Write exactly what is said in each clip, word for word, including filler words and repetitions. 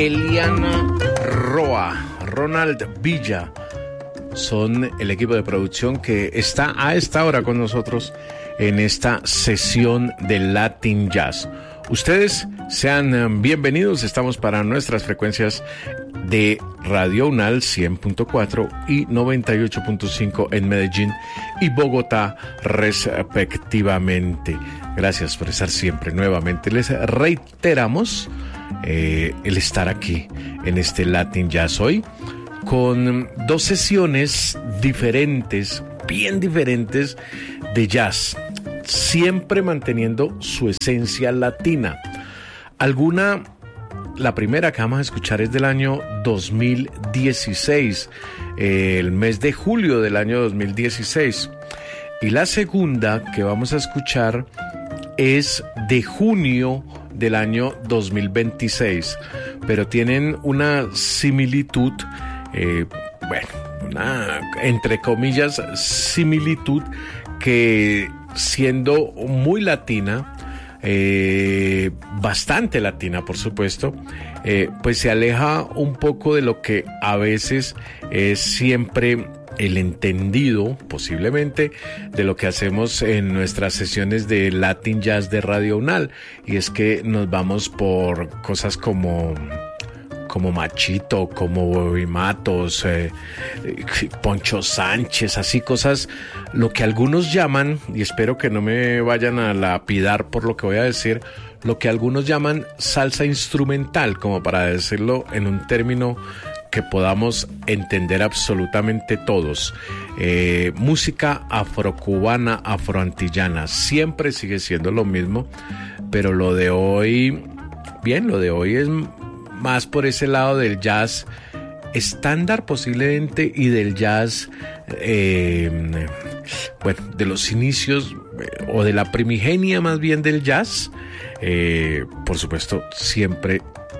Eliana Roa, Ronald Villa, son el equipo de producción que está a esta hora con nosotros en esta sesión de Latin Jazz. Ustedes sean bienvenidos, estamos para nuestras frecuencias de Radio Unal cien punto cuatro y noventa y ocho punto cinco en Medellín y Bogotá respectivamente. Gracias por estar siempre nuevamente. Les reiteramos eh, el estar aquí en este Latin Jazz hoy con dos sesiones diferentes, bien diferentes de jazz, siempre manteniendo su esencia latina. Alguna, la primera que vamos a escuchar es del año dos mil dieciséis, eh, el mes de julio del año dos mil dieciséis. Y la segunda que vamos a escuchar es de junio del año dos mil veintiséis, pero tienen una similitud, eh, bueno, una, entre comillas, similitud que siendo muy latina, eh, bastante latina por supuesto, eh, pues se aleja un poco de lo que a veces es siempre el entendido, posiblemente, de lo que hacemos en nuestras sesiones de Latin Jazz de Radio Unal, y es que nos vamos por cosas como como Machito, como Bobby Matos, eh, Poncho Sánchez, así cosas, lo que algunos llaman, y espero que no me vayan a lapidar por lo que voy a decir, lo que algunos llaman salsa instrumental, como para decirlo en un término que podamos entender absolutamente todos. Eh, música afrocubana, afroantillana, siempre sigue siendo lo mismo, pero lo de hoy, bien, lo de hoy es más por ese lado del jazz estándar posiblemente y del jazz, eh, bueno, de los inicios eh, o de la primigenia más bien del jazz, eh, por supuesto siempre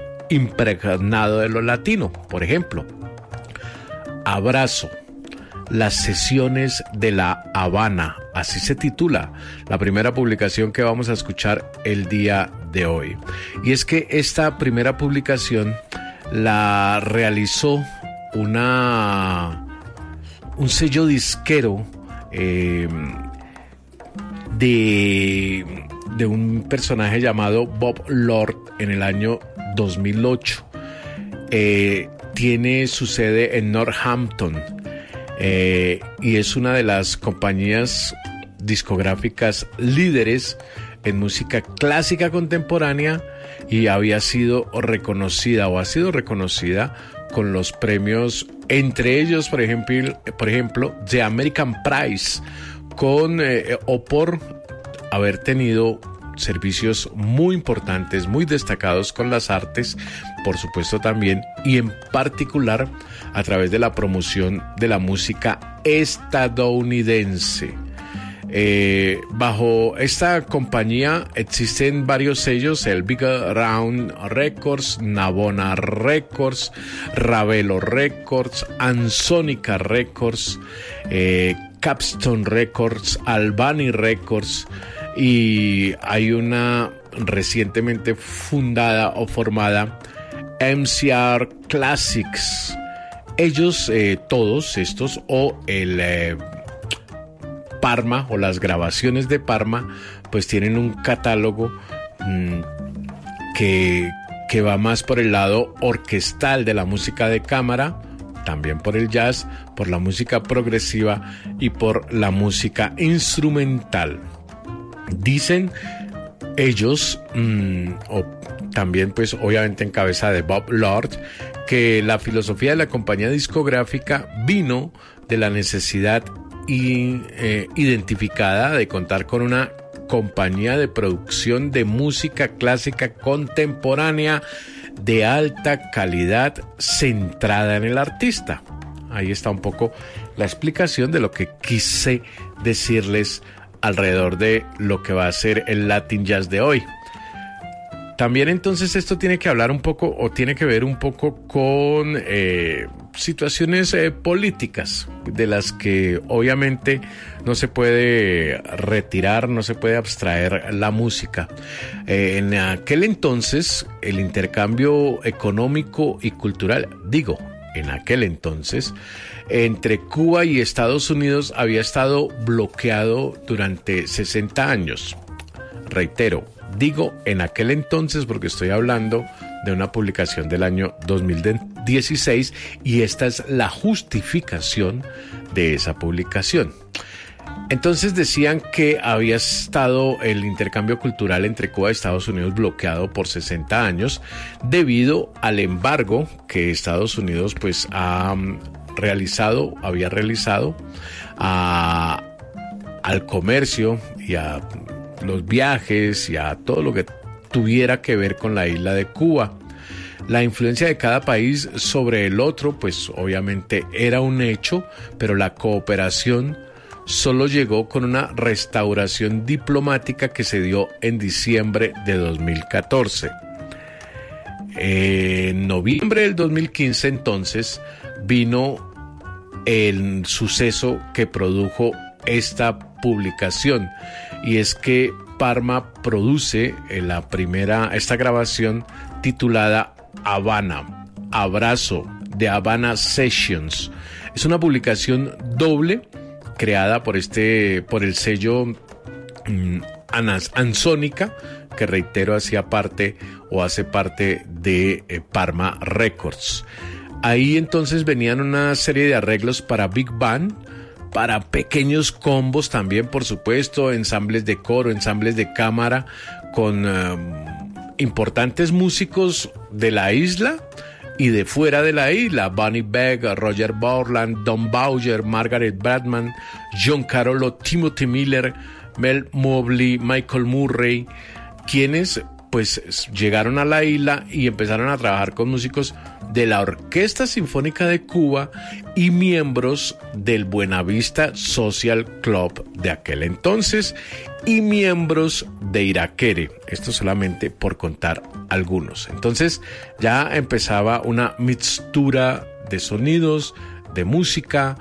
impregnado de lo latino. Por ejemplo, Abrazo, las sesiones de La Habana, así se titula la primera publicación que vamos a escuchar el día de hoy. Y es que esta primera publicación la realizó una un sello disquero eh, de, de un personaje llamado Bob Lord en el año dos mil ocho. Eh, tiene su sede en Northampton. Eh, y es una de las compañías discográficas líderes en música clásica contemporánea y había sido reconocida o ha sido reconocida con los premios, entre ellos por ejemplo, por ejemplo The American Prize, con eh, o por haber tenido servicios muy importantes, muy destacados con las artes, por supuesto también, y en particular a través de la promoción de la música estadounidense. Eh, bajo esta compañía existen varios sellos: el Big Round Records, Navona Records, Ravelo Records, Ansonica Records, eh, Capstone Records, Albany Records, y hay una recientemente fundada o formada M C R Classics. Ellos, eh, todos estos, o el eh, Parma o las grabaciones de Parma, pues tienen un catálogo mmm, que, que va más por el lado orquestal de la música de cámara, también por el jazz, por la música progresiva y por la música instrumental. Dicen ellos, mmm, o también pues obviamente en cabeza de Bob Lord, que la filosofía de la compañía discográfica vino de la necesidad y, eh, identificada de contar con una compañía de producción de música clásica contemporánea de alta calidad centrada en el artista. Ahí está un poco la explicación de lo que quise decirles alrededor de lo que va a ser el Latin Jazz de hoy. También entonces esto tiene que hablar un poco o tiene que ver un poco con eh, situaciones eh, políticas de las que obviamente no se puede retirar, no se puede abstraer la música. Eh, en aquel entonces el intercambio económico y cultural, digo, en aquel entonces, entre Cuba y Estados Unidos había estado bloqueado durante sesenta años. Reitero, digo en aquel entonces porque estoy hablando de una publicación del año dos mil dieciséis y esta es la justificación de esa publicación. Entonces decían que había estado el intercambio cultural entre Cuba y Estados Unidos bloqueado por sesenta años debido al embargo que Estados Unidos pues ha realizado, había realizado a, al comercio y a los viajes y a todo lo que tuviera que ver con la isla de Cuba. La influencia de cada país sobre el otro pues obviamente era un hecho, pero la cooperación solo llegó con una restauración diplomática que se dio en diciembre de dos mil catorce. En noviembre del dos mil quince entonces vino el suceso que produjo esta publicación y es que Parma produce la primera, esta grabación titulada Habana, Abrazo, de Habana Sessions. Es una publicación doble creada por este, por el sello mm, Ansónica, que reitero hacía parte o hace parte de eh, Parma Records. Ahí entonces venían una serie de arreglos para Big Band, para pequeños combos también, por supuesto, ensambles de coro, ensambles de cámara, con uh, importantes músicos de la isla y de fuera de la isla: Bonnie Beck, Roger Borland, Don Bowyer, Margaret Bradman, John Carolo, Timothy Miller, Mel Mobley, Michael Murray, quienes pues llegaron a la isla y empezaron a trabajar con músicos de la Orquesta Sinfónica de Cuba y miembros del Buenavista Social Club de aquel entonces y miembros de Iraquere. Esto solamente por contar algunos. Entonces ya empezaba una mixtura de sonidos, de música,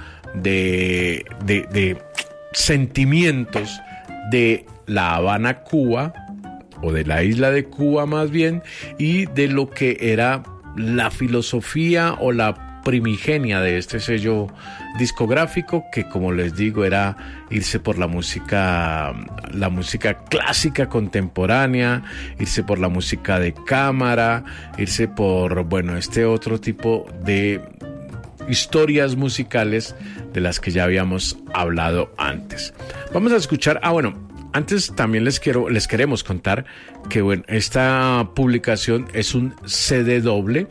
de, de, de sentimientos de La Habana, Cuba, o de la isla de Cuba más bien, y de lo que era la filosofía o la primigenia de este sello discográfico, que como les digo era irse por la música, la música clásica contemporánea, irse por la música de cámara, irse por, bueno, este otro tipo de historias musicales de las que ya habíamos hablado antes. Vamos a escuchar, ah bueno, antes también les quiero, les queremos contar que bueno, esta publicación es un C D doble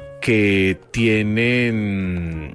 que tiene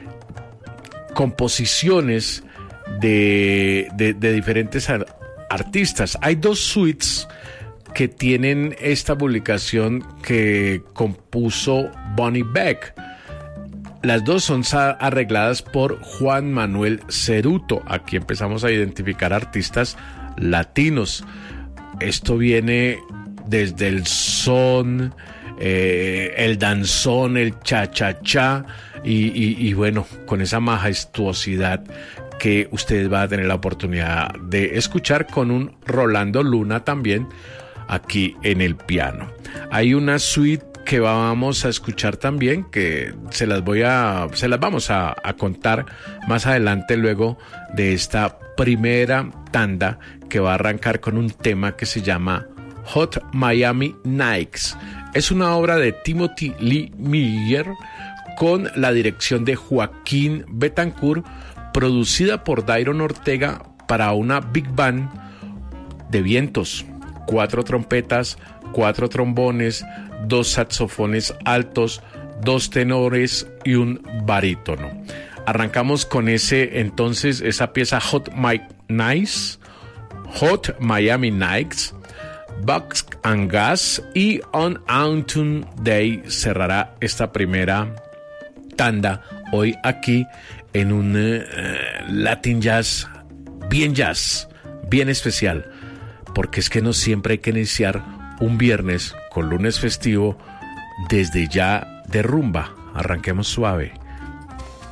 composiciones de, de, de diferentes ar- artistas. Hay dos suites que tienen esta publicación que compuso Bonnie Beck. Las dos son arregladas por Juan Manuel Ceruto. Aquí empezamos a identificar artistas latinos. Esto viene desde el son, eh, el danzón, el cha-cha-cha y, y, y bueno, con esa majestuosidad que ustedes van a tener la oportunidad de escuchar con un Rolando Luna también aquí en el piano. Hay una suite que vamos a escuchar también, que se las voy a, se las vamos a, a contar más adelante luego de esta primera tanda, que va a arrancar con un tema que se llama Hot Miami Nights. Es una obra de Timothy Lee Miller con la dirección de Joaquín Betancourt, producida por Dairon Ortega para una big band de vientos, cuatro trompetas, cuatro trombones, dos saxofones altos, dos tenores y un barítono. Arrancamos con ese entonces esa pieza Hot My Nights, Hot Miami Nights, Bucks and Gas, y On Autumn Day cerrará esta primera tanda hoy aquí en un uh, Latin Jazz, bien jazz, bien especial, porque es que no siempre hay que iniciar un viernes con lunes festivo, desde ya de rumba. Arranquemos suave.